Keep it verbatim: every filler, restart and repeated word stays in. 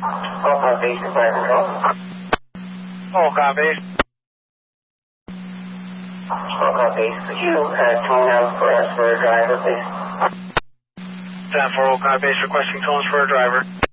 All copy, fire control. All copy. All copy. Could you uh, tune out for us for a driver, please? ten four, all copy, requesting tones for a driver.